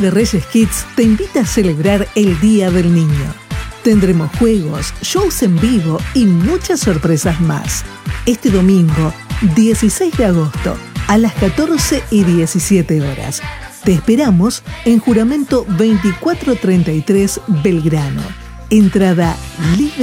de Reyes Kids te invita a celebrar el Día del Niño. Tendremos juegos, shows en vivo y muchas sorpresas más. Este domingo, 16 de agosto, a las 14:17 horas. Te esperamos en Juramento 2433 Belgrano. Entrada libre.